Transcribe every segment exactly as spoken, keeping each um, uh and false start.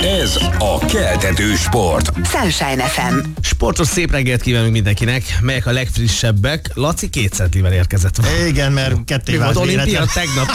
Ez a keltető sport. Sunshine ef em. Sportos szép reggelt kívánunk mindenkinek. Melyek a legfrissebbek? Laci két centivel érkezett. Igen, mert ketté vált olimpia tegnap.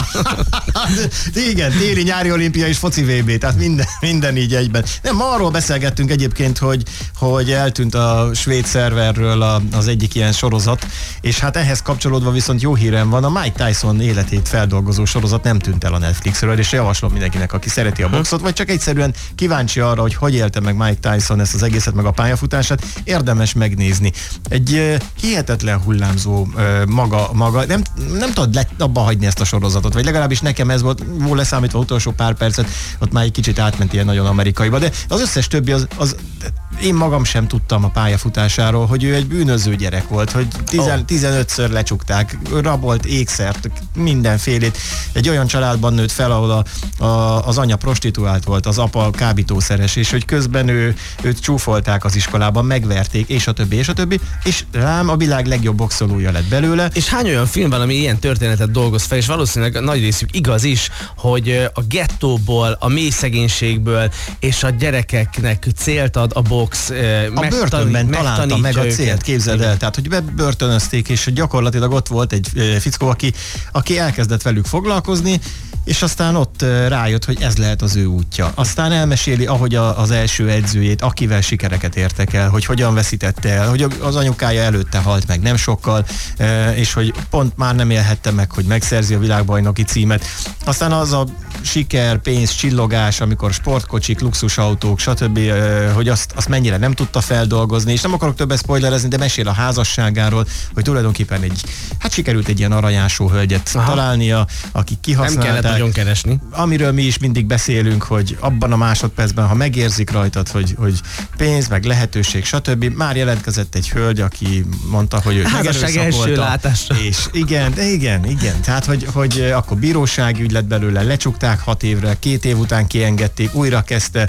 Igen, téli-nyári olimpia és foci vé bé, tehát minden, minden így egyben. Nem, ma arról beszélgettünk egyébként, hogy, hogy eltűnt a svéd szerverről a, az egyik ilyen sorozat, és hát ehhez kapcsolódva viszont jó hírem van, a Mike Tyson életét feldolgozó sorozat nem tűnt el a Netflixről, és javaslom mindenkinek, aki szereti a boxot, vagy csak egyszerűen kíváncsi arra, hogy hogy élte meg Mike Tyson ezt az egészet, meg a pályafutását, érdemes megnézni. Egy uh, hihetetlen hullámzó uh, maga, maga, nem, nem tudod le, abba hagyni ezt a sorozatot, vagy legalábbis nekem ez volt, volt leszámítva utolsó pár percet, ott már egy kicsit átment ilyen nagyon amerikaiba, de az összes többi az, az én magam sem tudtam a pályafutásáról, hogy ő egy bűnöző gyerek volt, hogy tizenötször lecsukták, rabolt ékszert, mindenfélét. Egy olyan családban nőtt fel, ahol a, a, az anya prostituált volt, az apa kábítószeres, és hogy közben ő, őt csúfolták az iskolában, megverték, és a többi, és a többi, és rám a világ legjobb boxolója lett belőle. És hány olyan film van, ami ilyen történetet dolgoz fel, és valószínűleg nagy részük igaz is, hogy a gettóból, a mély szegénységből és a gyerekeknek célt ad a box. A börtönben találta meg a célt, képzeld el. Tehát, hogy bebörtönözték, és gyakorlatilag ott volt egy fickó, aki, aki elkezdett velük foglalkozni, és aztán ott rájött, hogy ez lehet az ő útja. Aztán elmeséli, ahogy a, az első edzőjét, akivel sikereket értek el, hogy hogyan veszítette el, hogy az anyukája előtte halt meg nem sokkal, és hogy pont már nem élhette meg, hogy megszerzi a világbajnoki címet. Aztán az a siker, pénz, csillogás, amikor sportkocsik, luxusautók, stb., hogy azt, azt mennyire nem tudta feldolgozni, és nem akarok többet spoilerezni, de mesél a házasságáról, hogy tulajdonképpen egy, hát sikerült egy ilyen aranyásó hölgyet Aha. találnia, aki kihasználták. Nem kellett nagyon keresni. Amiről mi is mindig beszélünk, hogy abban a másodpercben, ha megérzik rajtad, hogy, hogy pénz, meg lehetőség, stb., már jelentkezett egy hölgy, aki mondta, hogy ő megerőszakolta. És igen, de igen, igen. Tehát, hogy, hogy akkor bírósági ügy lett belőle, lecsukták hat évre, két év után kiengedték, újra kezdte.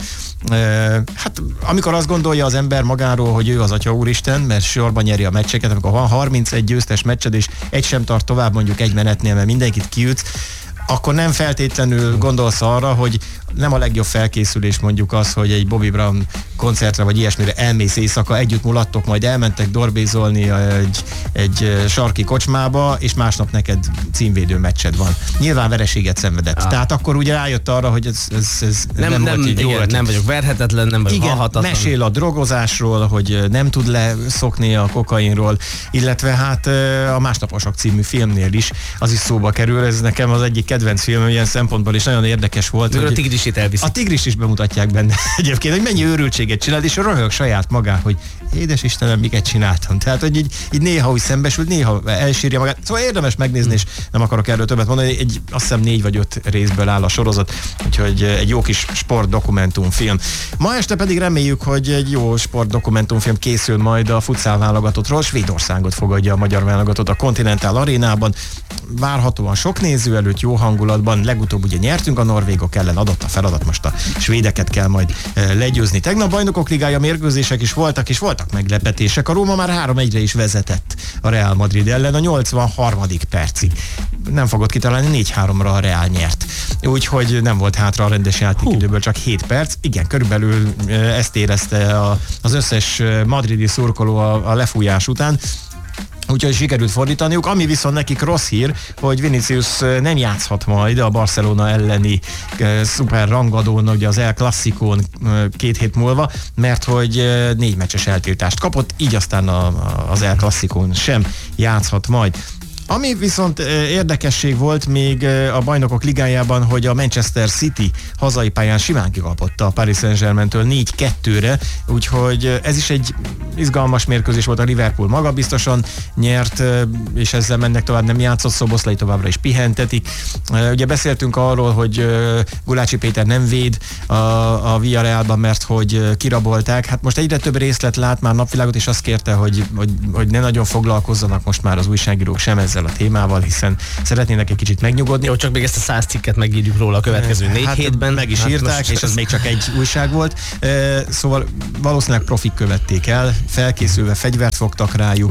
Hát amikor azt gondolja az ember magáról, hogy ő az Atya Úristen, mert sorban nyeri a meccseket, amikor van harmincegy győztes meccsed, és egy sem tart tovább mondjuk egy menetnél, mert mindenkit kiütsz, akkor nem feltétlenül gondolsz arra, hogy nem a legjobb felkészülés mondjuk az, hogy egy Bobby Brown koncertre vagy ilyesmire elmész éjszaka, együtt mulattok, majd elmentek dorbézolni egy, egy sarki kocsmába, és másnap neked címvédő meccsed van. Nyilván vereséget szenvedett. Ah. Tehát akkor ugye rájött arra, hogy ez, ez, ez nem, nem, nem volt így jó. Igen, nem vagyok verhetetlen, nem vagyok igen, halhatatlan. Mesél a drogozásról, hogy nem tud leszokni a kokainról, illetve hát a Másnaposok című filmnél is, az is szóba kerül, ez nekem az egyik kedvenc film ilyen szempontból is nagyon érdekes volt. Hogy a tigrisét elviszik. A tigrist is bemutatják benne egyébként, hogy mennyi őrültséget csinált, és röhög saját magán, hogy édes Istenem, miket csináltam. Tehát, hogy így, így néha úgy szembesül, néha elsírja magát. Szóval érdemes megnézni, és nem akarok erről többet mondani. Egy, azt hiszem négy vagy öt részből áll a sorozat, úgyhogy egy jó kis sportdokumentumfilm. Ma este pedig reméljük, hogy egy jó sportdokumentumfilm készül majd a futsal válogatottról. Svédországot fogadja a magyar válogatott a Continental Arénában. Várhatóan sok néző előtt, jó hangulatban. Legutóbb ugye nyertünk a norvégok ellen, adott a feladat, most a svédeket kell majd e, legyőzni. Tegnap Bajnokok Ligája mérkőzések is voltak, és voltak meglepetések. A Róma már három egyre is vezetett a Real Madrid ellen a nyolcvanharmadik percig. Nem fogod kitalálni, négy háromra a Real nyert. Úgyhogy nem volt hátra a rendes játékidőből, csak hét perc. Igen, körülbelül e, ezt érezte a, az összes madridi szurkoló a, a lefújás után. Úgyhogy sikerült fordítaniuk, ami viszont nekik rossz hír, hogy Vinicius nem játszhat majd a Barcelona elleni e, szuper rangadón, ugye az El Clasicón e, két hét múlva, mert hogy e, négy meccses eltiltást kapott, így aztán a, a, az El Clasicón sem játszhat majd. Ami viszont érdekesség volt még a Bajnokok Ligájában, hogy a Manchester City hazai pályán simán kikapott a Paris Saint-Germaintől négy kettőre, úgyhogy ez is egy izgalmas mérkőzés volt. A Liverpool magabiztosan nyert, és ezzel mennek tovább, nem játszott, Szoboszlai továbbra is pihentetik. Ugye beszéltünk arról, hogy Gulácsi Péter nem véd a, a Villarrealban, mert hogy kirabolták. Hát most egyre több részlet lát már napvilágot, és azt kérte, hogy, hogy, hogy ne nagyon foglalkozzanak most már az újságírók sem ezzel a témával, hiszen szeretnének egy kicsit megnyugodni. Jó, csak még ezt a száz cikket megírjuk róla a következő négy hát hétben. Meg is hát írták, és ez még csak egy újság volt. Szóval valószínűleg profik követték el, felkészülve fegyvert fogtak rájuk,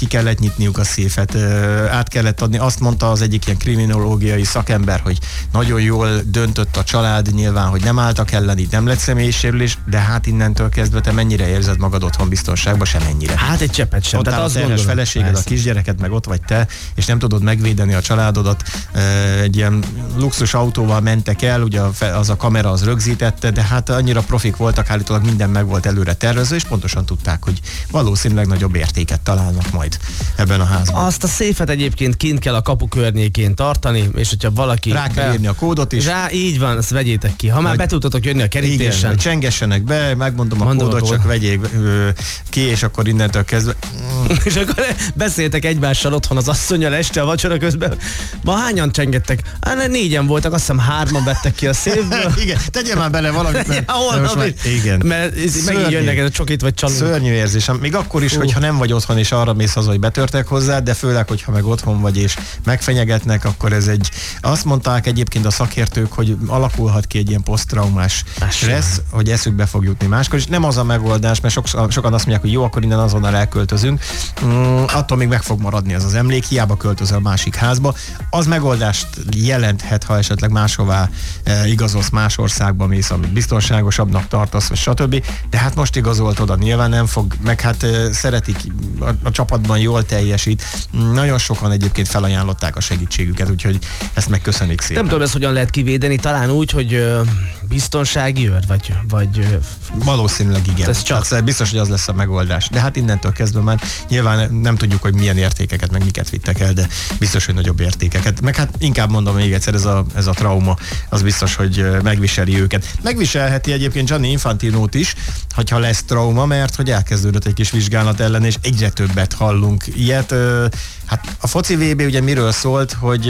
ki kellett nyitniuk a széfet, át kellett adni. Azt mondta az egyik ilyen kriminológiai szakember, hogy nagyon jól döntött a család, nyilván, hogy nem álltak ellen, így nem lett személyisérülés, de hát innentől kezdve te mennyire érzed magad otthon biztonságban, semennyire. Hát egy cseppet sem. Ott áll a terhes feleséged, a kisgyereket, meg ott vagy te, és nem tudod megvédeni a családodat. Egy ilyen luxus autóval mentek el, ugye az a kamera az rögzítette, de hát annyira profik voltak, állítólag minden meg volt előre tervezve, és pontosan tudták, hogy valószínűleg nagyobb értéket találnak majd ebben a házban. Azt a széfet egyébként kint kell a kapu környékén tartani, és hogyha valaki... Rá kell be... írni a kódot is. Rá, így van, azt vegyétek ki. Ha már be tudtatok jönni a kerítésen. Igen, csengessenek be, megmondom a Mondom kódot, a csak vegyék ö, ki, és akkor innentől kezdve... És akkor beszéltek egymással otthon az asszonnyal este a vacsora közben. Ma hányan csengettek? Hát négyen voltak, azt hiszem hárman vettek ki a széfből. Igen, tegye már bele valamit, mert, ja, hol, most már, igen. mert megint jönnek ez a csokit vagy csalunk. Szörnyű érzés. Még akkor is, uh. hogyha nem vagy otthon, és arra mész haza, hogy betörtek hozzá, de főleg, hogyha meg otthon vagy, és megfenyegetnek, akkor ez egy... Azt mondták egyébként a szakértők, hogy alakulhat ki egy ilyen posztraumás stressz, hogy eszükbe fog jutni máskor, és nem az a megoldás, mert sok, sokan azt mondják, hogy jó, akkor innen azonnal elköltözünk. Mm, attól még meg fog maradni ez az emlék, hiába költözöl a másik házba. Az megoldást jelenthet, ha esetleg máshová e, igazolsz, más országba mész, amit biztonságosabbnak tartasz, vagy stb. De hát most igazolt oda, nyilván nem fog, meg hát e, szeretik, a, a csapatban jól teljesít. Nagyon sokan egyébként felajánlották a segítségüket, úgyhogy ezt megköszönik szépen. Nem tudom, ezt hogyan lehet kivédeni, talán úgy, hogy ö, biztonsági őr, vagy... vagy ö, valószínűleg igen. Ez csak... hát biztos, hogy az lesz a megoldás. De hát innentől kezdve már nyilván nem tudjuk, hogy milyen értékeket, meg miket vittek el, de biztos, hogy nagyobb értékeket. Meg hát inkább mondom még egyszer, ez a, ez a trauma, az biztos, hogy megviseli őket. Megviselheti egyébként Gianni Infantinót is, hogyha lesz trauma, mert hogy elkezdődött egy kis vizsgálat ellen, és egyre többet hallunk ilyet. Hát a foci vé bé ugye miről szólt, hogy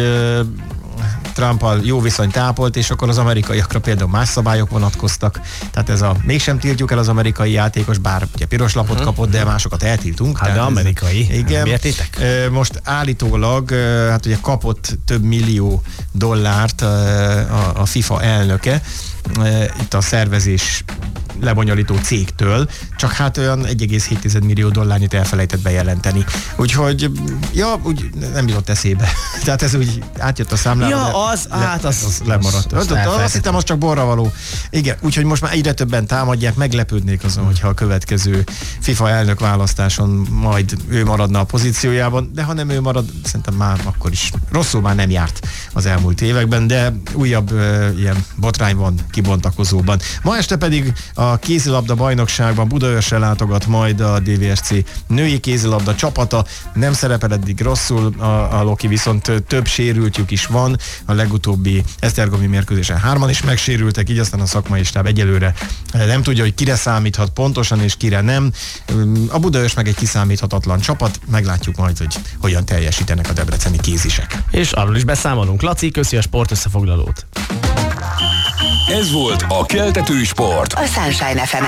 Trumpal jó viszonyt ápolt, és akkor az amerikaiakra például más szabályok vonatkoztak. Tehát ez a mégsem tiltjuk el az amerikai játékos, bár ugye piros lapot uh-huh. kapott, de másokat eltiltunk. Hát de amerikai. Ez, igen. Értitek? Most állítólag, hát ugye kapott több millió dollárt a, a FIFA elnöke, itt a szervezés lebonyolító cégtől, csak hát olyan egy egész hét millió dollárnyit elfelejtett bejelenteni. Úgyhogy, ja, úgy nem jutott eszébe. Tehát ez úgy átjött a számlára. Ja, le, az, le, hát az, az lemaradt. Az, az azt hittem, az csak borra való. Igen, úgyhogy most már egyre többen támadják, meglepődnék azon, hogyha a következő FIFA elnök választáson majd ő maradna a pozíciójában, de ha nem ő marad, szerintem már akkor is rosszul már nem járt az elmúlt években, de újabb uh, ilyen botrány van kibontakozóban. Ma este pedig a kézilabda bajnokságban Budaörsre látogat majd a dé vé es cé női kézilabda csapata. Nem szerepel eddig rosszul a, a Loki, viszont több sérültjük is van. A legutóbbi esztergomi mérkőzésen hárman is megsérültek, így aztán a szakmai stáb egyelőre nem tudja, hogy kire számíthat pontosan és kire nem. A Budaörs meg egy kiszámíthatatlan csapat, meglátjuk majd, hogy hogyan teljesítenek a debreceni kézisek. És arról is beszámolunk. Laci, köszi a sport összefoglalót. Ez volt a Keltető Sport. A Sunshine ef em